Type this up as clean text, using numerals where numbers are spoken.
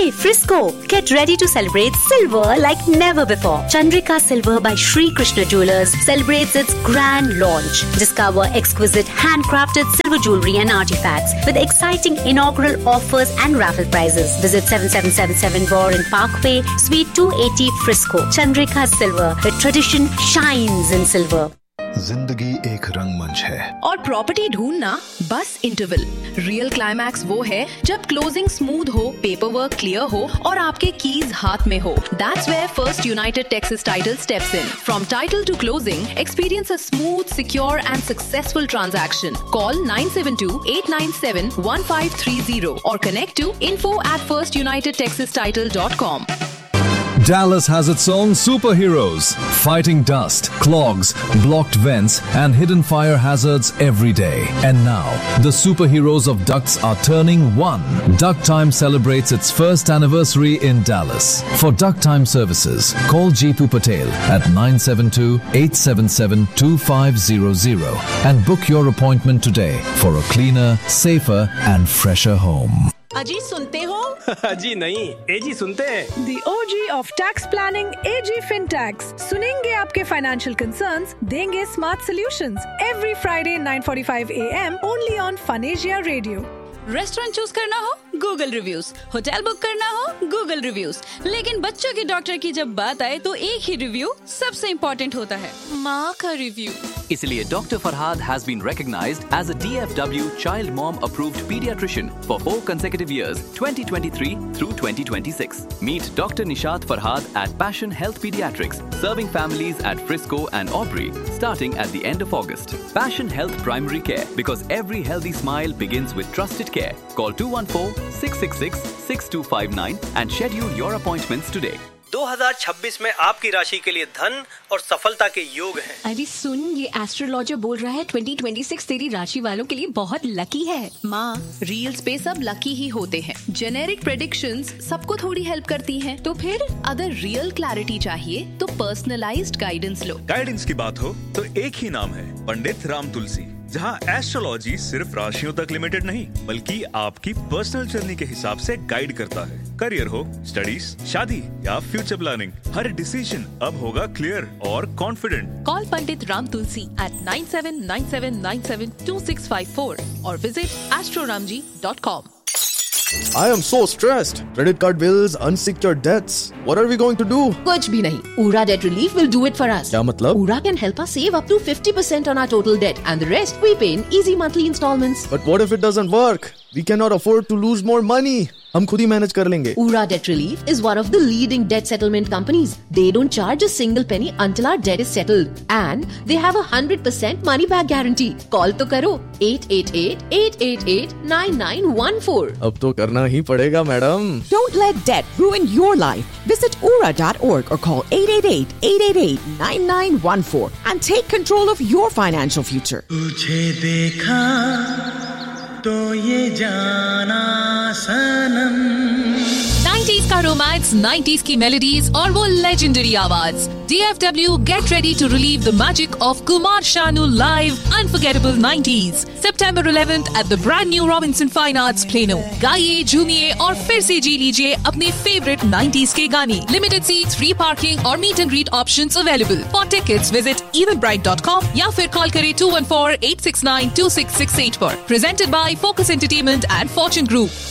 Hey, Frisco! Get ready to celebrate silver like never before. Chandrika Silver by Sri Krishna Jewelers celebrates its grand launch. Discover exquisite handcrafted silver jewelry and artifacts with exciting inaugural offers and raffle prizes. Visit 7777 Warren Parkway, Suite 280, Frisco. Chandrika Silver, the tradition shines in silver. जिंदगी एक रंगमंच है और property ढूंढना बस interval. Real climax वो है जब क्लोजिंग स्मूथ हो, पेपर वर्क क्लियर हो और आपके कीज हाथ में हो। That's where First United Texas Title steps in. From title to closing, experience a smooth, secure and successful transaction. Call 972-897-1530 or connect to info@firstunitedtexastitle.com. Dallas has its own superheroes, fighting dust, clogs, blocked vents, and hidden fire hazards every day. And now, the superheroes of ducts are turning one. Duct Time celebrates its first anniversary in Dallas. For Duct Time services, call Jeepu Patel at 972-877-2500 and book your appointment today for a cleaner, safer, and fresher home. अजी सुनते हो? जी नहीं, एजी सुनते हैं। The OG of tax planning, AG FinTax. सुनेंगे आपके financial concerns, देंगे smart solutions. Every Friday 9:45 AM only on Fanasia Radio. Restaurant choose करना हो, गूगल रिव्यूज। होटल बुक करना हो, गूगल रिव्यूज। लेकिन बच्चों के डॉक्टर की जब बात आए तो एक ही रिव्यू सबसे इम्पोर्टेंट होता है, माँ का रिव्यू। इसलिए Dr. Farhad has been recognized as a DFW Child Mom Approved Pediatrician for 4 consecutive years, 2023 through 2026. Meet Dr. Nishat Farhad at Passion Health Pediatrics, serving families at Frisco and Aubrey, starting at the end of August. Passion Health Primary Care, because every healthy smile begins with trusted care. Call 214-666-6259 and schedule your appointments today. 2026 में आपकी राशि के लिए धन और सफलता के योग हैं। अरे सुन, ये एस्ट्रोलॉजर बोल रहा है 2026 तेरी राशि वालों के लिए बहुत लकी है। माँ, रील्स पे सब लकी ही होते हैं। जेनेरिक प्रेडिक्शंस सबको थोड़ी हेल्प करती हैं। तो फिर अगर रियल क्लैरिटी चाहिए तो पर्सनलाइज्ड गाइडेंस लो। गाइडेंस की बात हो तो एक ही नाम है, पंडित राम तुलसी, जहां एस्ट्रोलॉजी सिर्फ राशियों तक लिमिटेड नहीं बल्कि आपकी पर्सनल जर्नी के हिसाब से गाइड करता है। करियर हो, स्टडीज, शादी या फ्यूचर प्लानिंग, हर डिसीजन अब होगा क्लियर और confident. Call Pandit Ram Tulsi at 9797972654 or visit astroramji.com. I am so stressed. Credit card bills, unsecured debts. What are we going to do? कुछ भी नहीं. Ura Debt Relief will do it for us. क्या मतलब? Ura can help us save up to 50% on our total debt and the rest we pay in easy monthly installments. But what if it doesn't work? We cannot afford to lose more money. हम खुद ही manage कर लेंगे। Ura Debt Relief is one of the leading debt settlement companies. They don't charge a single penny until our debt is settled. And they have a 100% money back guarantee. Call तो करो 888-888-9914. अब तो करना ही पड़ेगा madam. Don't let debt ruin your life. Visit ura.org or call 888-888-9914 and take control of your financial future. तुझे देखा तो ये जाना सनम। 90s का रोमांस, 90s की मेलोडीज और वो लेजेंडरी आवाज। DFW get ready to relive the magic of Kumar Sanu live Unforgettable 90s. September 11th at the brand new Robinson Fine Arts Plano. गाइए, झूमिए और फिर से जी लीजिए अपने favorite 90s के गाने। Limited seats, free parking और meet and greet options available. For tickets, visit eventbrite.com या फिर कॉल करें 214-869-2668 पर। Presented by Focus Entertainment and Fortune Group.